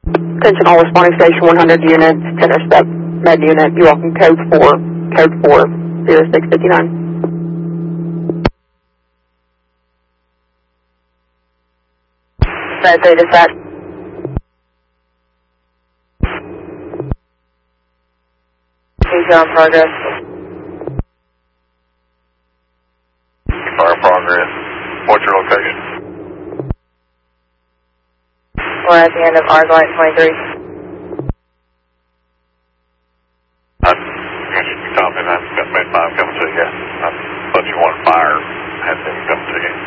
Attention all responding station 100 units, intercept med unit, you're welcome, code 4, 0659. Med 3 dispatch. Seizure on progress. Fire progress. What's your location? We're at the end of Argline 23. You told me that got med 5 coming to you. I thought you wanted fire. Had them come to you.